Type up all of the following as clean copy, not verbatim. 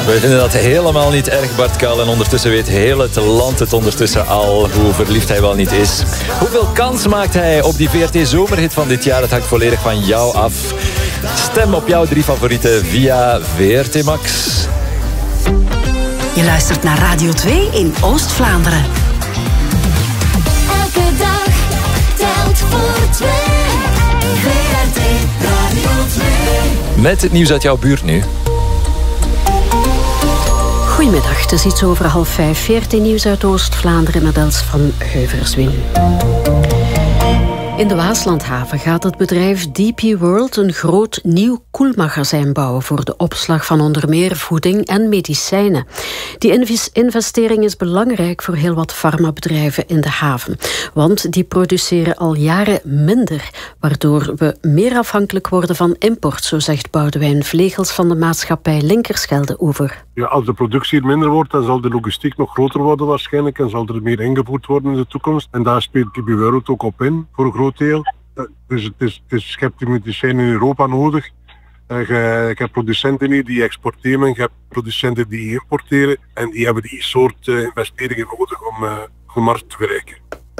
We vinden dat helemaal niet erg, Bart Kuil. En ondertussen weet heel het land het ondertussen al hoe verliefd hij wel niet is. Hoeveel kans maakt hij op die VRT-zomerhit van dit jaar? Het hangt volledig van jou af. Stem op jouw 3 favorieten via VRT Max. Je luistert naar Radio 2 in Oost-Vlaanderen. Elke dag telt voor 2. VRT Radio 2. Met het nieuws uit jouw buurt nu. Goedemiddag, het is iets over 4:30. VRT nieuws uit Oost-Vlaanderen met Els van Heuverswin. In de Waaslandhaven gaat het bedrijf DP World een groot nieuw koelmagazijn bouwen voor de opslag van onder meer voeding en medicijnen. Die investering is belangrijk voor heel wat farmabedrijven in de haven. Want die produceren al jaren minder, waardoor we meer afhankelijk worden van import, zo zegt Boudewijn Vlegels van de maatschappij Linkerschelde-Oever. Ja, als de productie minder wordt, dan zal de logistiek nog groter worden waarschijnlijk en zal er meer ingevoerd worden in de toekomst. En daar speelt DP World ook op in, voor een groot deel. Dus je hebt die medicijnen in Europa nodig. Je hebt producenten hier die exporteren en je hebt producenten die importeren. En die hebben die soort investeringen nodig om de markt te bereiken.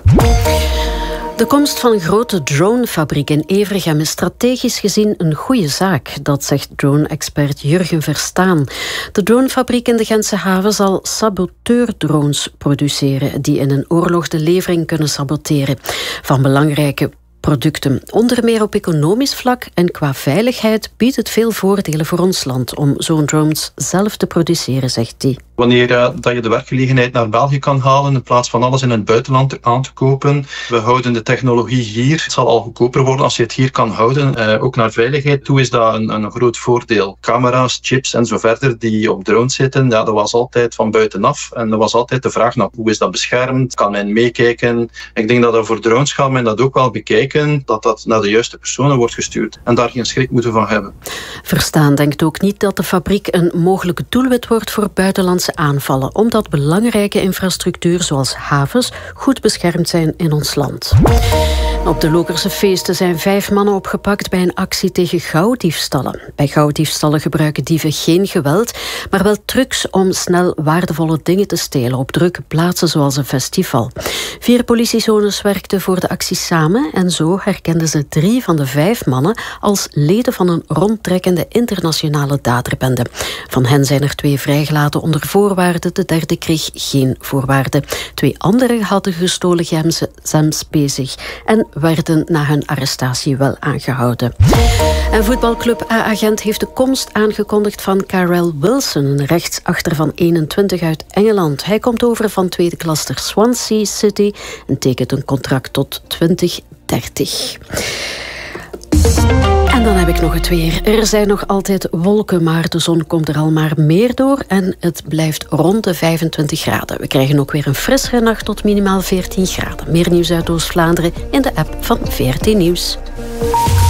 De komst van een grote dronefabriek in Evergem is strategisch gezien een goede zaak. Dat zegt drone-expert Jurgen Verstaan. De dronefabriek in de Gentse haven zal saboteurdrones produceren die in een oorlog de levering kunnen saboteren van belangrijke producten. Onder meer op economisch vlak en qua veiligheid biedt het veel voordelen voor ons land om zo'n drones zelf te produceren, zegt hij. Wanneer dat je de werkgelegenheid naar België kan halen in plaats van alles in het buitenland aan te kopen. We houden de technologie hier. Het zal al goedkoper worden als je het hier kan houden. Ook naar veiligheid toe is dat een groot voordeel. Camera's, chips en zo verder die op drones zitten, ja, dat was altijd van buitenaf. En er was altijd de vraag, nou, hoe is dat beschermd? Kan men meekijken? Ik denk dat voor drones gaat men dat ook wel bekijken, dat naar de juiste personen wordt gestuurd. En daar geen schrik moeten van hebben. Verstaan denkt ook niet dat de fabriek een mogelijke doelwit wordt voor buitenlandse aanvallen, omdat belangrijke infrastructuur zoals havens goed beschermd zijn in ons land. Op de Lokerse feesten zijn 5 mannen opgepakt bij een actie tegen gouddiefstallen. Bij gouddiefstallen gebruiken dieven geen geweld, maar wel trucs om snel waardevolle dingen te stelen op drukke plaatsen zoals een festival. 4 politiezones werkten voor de actie samen en zo herkenden ze 3 van de 5 mannen als leden van een rondtrekkende internationale daderbende. Van hen zijn er 2 vrijgelaten onder voorwaarden, de derde kreeg geen voorwaarden. 2 anderen hadden gestolen gems bezig en werden na hun arrestatie wel aangehouden. En voetbalclub AA Gent heeft de komst aangekondigd van Carell Wilson, een rechtsachter van 21 uit Engeland. Hij komt over van tweede klaster Swansea City en tekent een contract tot 2030. En dan heb ik nog het weer. Er zijn nog altijd wolken, maar de zon komt er al maar meer door en het blijft rond de 25 graden. We krijgen ook weer een frissere nacht tot minimaal 14 graden. Meer nieuws uit Oost-Vlaanderen in de app van VRT Nieuws.